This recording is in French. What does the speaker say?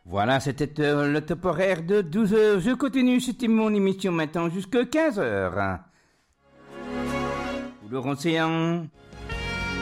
Voilà, c'était le top horaire de 12 heures. Je continue, c'était mon émission maintenant jusqu'à 15 heures. Pour l'océan.